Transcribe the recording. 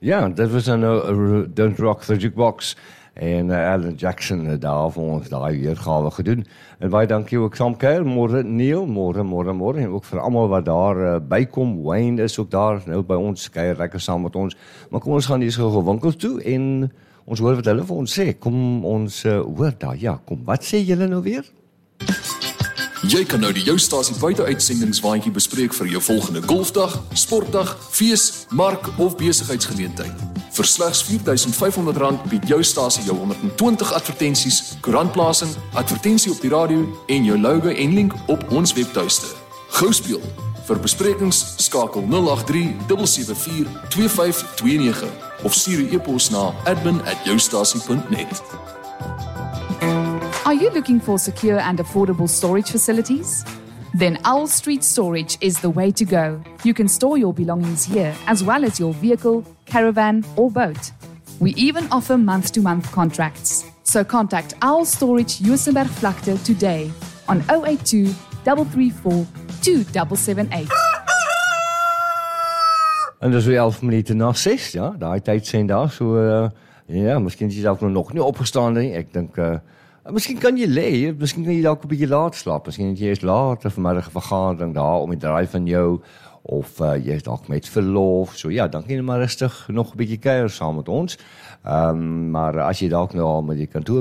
Ja, dit was dan Don't Rock the Jukebox. En Alan Jackson daar vir ons daai weergawe gedoen. En baie dankie ook Sam Kerr, môre Neil, môre. En ook vir almal wat daar bykom. Wayne is ook daar nou by ons, kuier lekker saam met ons. Maar kom ons gaan hier so gewinkel toe en ons hoor wat hulle vir ons sê. Kom ons hoor daar, ja, kom. Wat sê julle nou weer? Jy kan nou die Joustasie buiteuitsendingswaandjie bespreek vir jou volgende golfdag, sportdag, fees, mark of besigheidsgeleentheid. Vir slegs R4,500 bied Joustasie jou 120 advertensies, koerantplasing, advertensie op die radio en jou logo en link op ons webtuiste. Gou speel. Vir besprekings skakel 083 774 2529 of stuur 'n e-pos na admin@joustasie.net. Are you looking for secure and affordable storage facilities? Then Owl Street Storage is the way to go. You can store your belongings here, as well as your vehicle, caravan, or boat. We even offer month-to-month contracts. So contact Owl Storage Juisenberg Vlakte today on 082 334 2778. En dis weer 11 minute na 6, ja, daai tyd sien daar, so, ja, miskien is jy dalk nog nie opgestaan nie, ek dink, miskien kan jy lê, miskien kan jy dalk 'n bietjie laat slaap, miskien het jy eers later vanmiddag 'n vergadering daar om die draai van jou, of jy is dalk met verlof, so ja, dan kan jy maar rustig nog 'n bietjie kuier saam met ons, maar as jy dalk nou al met die kantoor